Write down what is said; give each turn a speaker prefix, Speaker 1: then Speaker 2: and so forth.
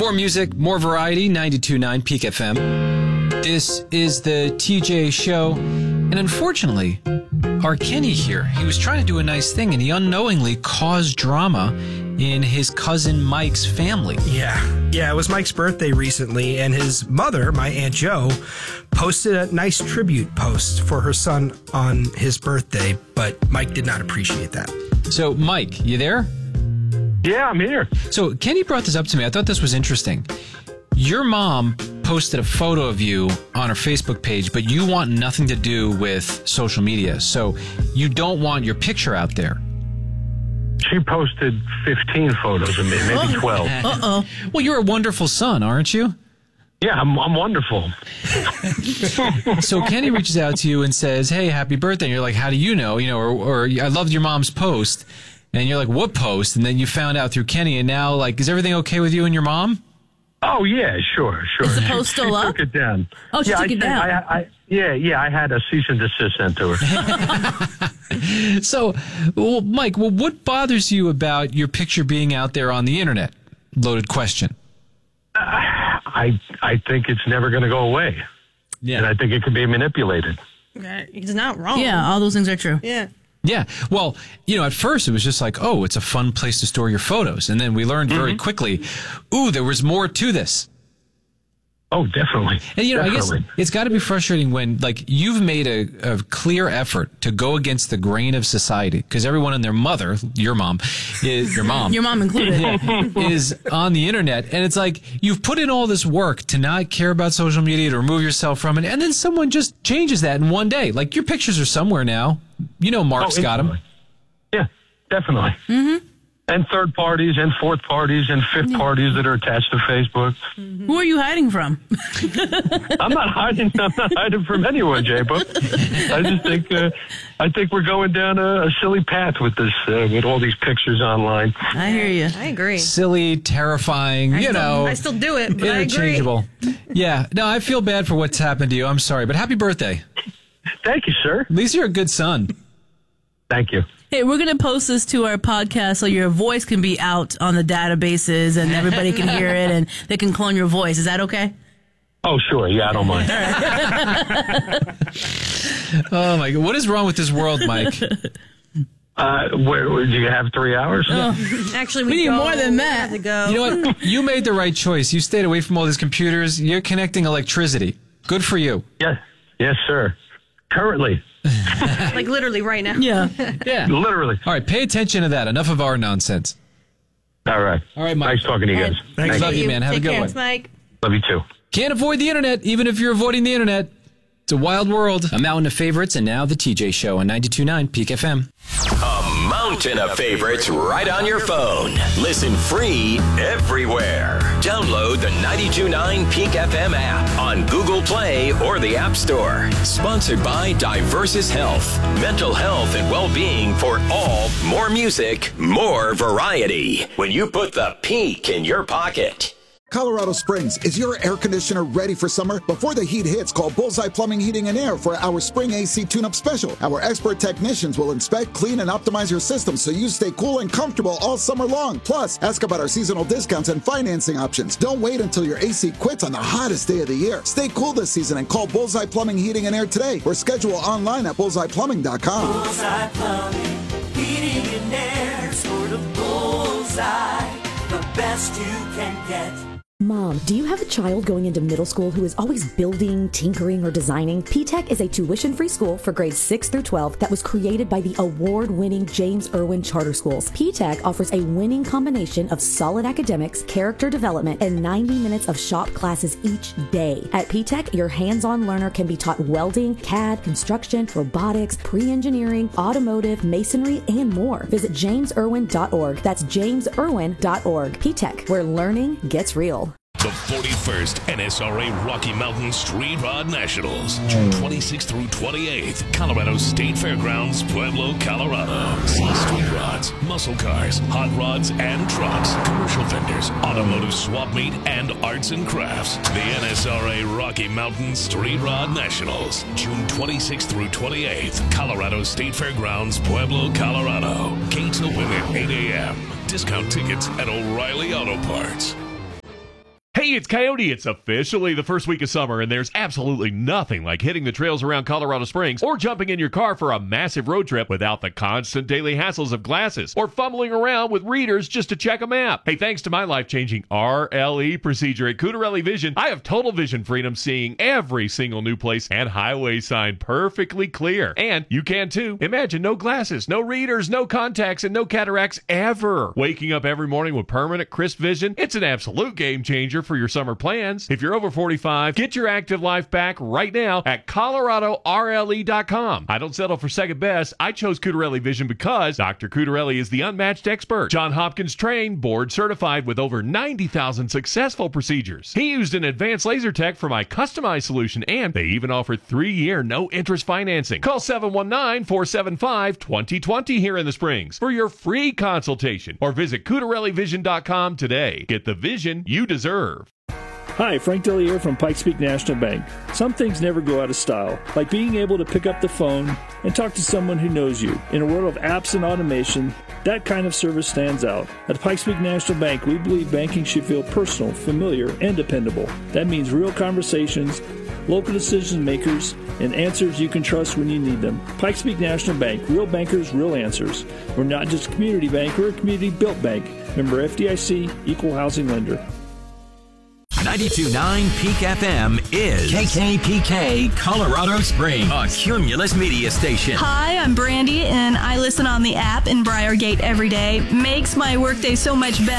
Speaker 1: More music, more variety, 92.9 Peak FM. This is the TJ Show. And unfortunately, our Kenny here, he was trying to do a nice thing and he unknowingly caused drama in his cousin Mike's family.
Speaker 2: Yeah, it was Mike's birthday recently, and his mother, my Aunt Jo, posted a nice tribute post for her son on his birthday, but Mike did not appreciate that.
Speaker 1: So, Mike, you there?
Speaker 3: Yeah, I'm here.
Speaker 1: So, Kenny brought this up to me. I thought this was interesting. Your mom posted a photo of you on her Facebook page, but you want nothing to do with social media. So, you don't want your picture out there.
Speaker 3: She posted 15 photos of me, maybe 12.
Speaker 1: Uh-oh. Well, you're a wonderful son, aren't you?
Speaker 3: Yeah, I'm wonderful.
Speaker 1: So Kenny reaches out to you and says, hey, happy birthday. And you're like, how do you know? Or I loved your mom's post. And you're like, what post? And then you found out through Kenny. And now, like, is everything okay with you and your mom?
Speaker 3: Oh, yeah, sure.
Speaker 4: Is the post still up?
Speaker 3: She took it down.
Speaker 4: Oh, she took it down.
Speaker 3: I had a cease and desist sent to her.
Speaker 1: So, Mike, what bothers you about your picture being out there on the internet? Loaded question.
Speaker 3: I think it's never going to go away.
Speaker 1: Yeah.
Speaker 3: And I think it can be manipulated.
Speaker 5: He's not wrong.
Speaker 4: Yeah, all those things are true.
Speaker 5: Yeah.
Speaker 1: Yeah. Well, at first it was just like, oh, it's a fun place to store your photos. And then we learned very quickly, there was more to this.
Speaker 3: Oh, definitely.
Speaker 1: And,
Speaker 3: definitely.
Speaker 1: I guess it's got to be frustrating when, like, you've made a clear effort to go against the grain of society because everyone and their mother, your mom included, is on the internet. And it's like, you've put in all this work to not care about social media, to remove yourself from it. And then someone just changes that in one day. Like, your pictures are somewhere now. Mark's got them.
Speaker 3: Yeah, definitely. Mm-hmm. And third parties and fourth parties and fifth parties that are attached to Facebook.
Speaker 4: Mm-hmm. Who are you hiding from?
Speaker 3: I'm not hiding from anyone, J-Book. I think we're going down a silly path with this, with all these pictures online.
Speaker 4: I hear you.
Speaker 5: I agree.
Speaker 1: Silly, terrifying,
Speaker 5: I still do it, but
Speaker 1: interchangeable.
Speaker 5: I agree.
Speaker 1: Yeah. No, I feel bad for what's happened to you. I'm sorry, but happy birthday.
Speaker 3: Thank you, sir.
Speaker 1: At least you're a good son.
Speaker 3: Thank you.
Speaker 4: Hey, we're going to post this to our podcast so your voice can be out on the databases and everybody can hear it and they can clone your voice. Is that okay?
Speaker 3: Oh, sure. Yeah, I don't mind.
Speaker 1: Oh, my God. What is wrong with this world, Mike?
Speaker 3: Do you have 3 hours?
Speaker 5: Actually,
Speaker 4: we need more than that.
Speaker 5: To go.
Speaker 1: You know what? You made the right choice. You stayed away from all these computers. You're connecting electricity. Good for you.
Speaker 3: Yes, sir. Currently.
Speaker 5: Like literally right now.
Speaker 4: Yeah.
Speaker 3: Literally.
Speaker 1: All right, pay attention to that. Enough of our nonsense.
Speaker 3: All right,
Speaker 1: Mike.
Speaker 3: Nice talking to you guys.
Speaker 1: Thanks. Love you, man. Have a good one.
Speaker 5: Mike.
Speaker 3: Love you too.
Speaker 1: Can't avoid the internet, even if you're avoiding the internet. It's a wild world. A mountain of favorites, and now the TJ Show on 92.9 Peak FM.
Speaker 6: A mountain of favorites right on your phone. Listen free everywhere. Download the 92.9 Peak FM app on Google Play or the App Store. Sponsored by Diversus Health. Mental health and well-being for all. More music, more variety. When you put the Peak in your pocket.
Speaker 7: Colorado Springs, is your air conditioner ready for summer? Before the heat hits, call Bullseye Plumbing, Heating, and Air for our Spring AC Tune-Up Special. Our expert technicians will inspect, clean, and optimize your system so you stay cool and comfortable all summer long. Plus, ask about our seasonal discounts and financing options. Don't wait until your AC quits on the hottest day of the year. Stay cool this season and call Bullseye Plumbing, Heating, and Air today or schedule online at bullseyeplumbing.com.
Speaker 8: Bullseye Plumbing, Heating, and Air, sort of bullseye, the best you can get.
Speaker 9: Mom, do you have a child going into middle school who is always building, tinkering, or designing? P-TECH is a tuition-free school for grades 6 through 12 that was created by the award-winning James Irwin Charter Schools. P-TECH offers a winning combination of solid academics, character development, and 90 minutes of shop classes each day. At P-TECH, your hands-on learner can be taught welding, CAD, construction, robotics, pre-engineering, automotive, masonry, and more. Visit jamesirwin.org. That's jamesirwin.org. P-TECH, where learning gets real.
Speaker 10: The 41st NSRA Rocky Mountain Street Rod Nationals, June 26th through 28th, Colorado State Fairgrounds, Pueblo, Colorado. See street rods, muscle cars, hot rods and trucks, commercial vendors, automotive swap meet, and arts and crafts. The NSRA Rocky Mountain Street Rod Nationals, June 26th through 28th, Colorado State Fairgrounds, Pueblo, Colorado. Gates open at 8 a.m. Discount tickets at O'Reilly Auto Parts.
Speaker 11: Hey, it's Coyote. It's officially the first week of summer, and there's absolutely nothing like hitting the trails around Colorado Springs or jumping in your car for a massive road trip without the constant daily hassles of glasses or fumbling around with readers just to check a map. Hey, thanks to my life-changing RLE procedure at Cutarelli Vision, I have total vision freedom, seeing every single new place and highway sign perfectly clear. And you can too. Imagine no glasses, no readers, no contacts, and no cataracts ever. Waking up every morning with permanent crisp vision, it's an absolute game changer for your summer plans. If you're over 45, get your active life back right now at ColoradoRLE.com. I don't settle for second best. I chose Cutarelli Vision because Dr. Cutarelli is the unmatched expert. John Hopkins trained, board certified with over 90,000 successful procedures. He used an advanced laser tech for my customized solution, and they even offer 3-year no-interest financing. Call 719-475-2020 here in the Springs for your free consultation, or visit CutarelliVision.com today. Get the vision you deserve.
Speaker 12: Hi, Frank Dellier from Pikes Peak National Bank. Some things never go out of style, like being able to pick up the phone and talk to someone who knows you. In a world of apps and automation, that kind of service stands out. At Pikes Peak National Bank, we believe banking should feel personal, familiar, and dependable. That means real conversations, local decision makers, and answers you can trust when you need them. Pikes Peak National Bank, real bankers, real answers. We're not just a community bank, we're a community-built bank. Member FDIC, equal housing lender.
Speaker 6: 92.9 Peak FM is KKPK Colorado Springs, a Cumulus media station.
Speaker 13: Hi, I'm Brandy, and I listen on the app in Briargate every day. Makes my workday so much better.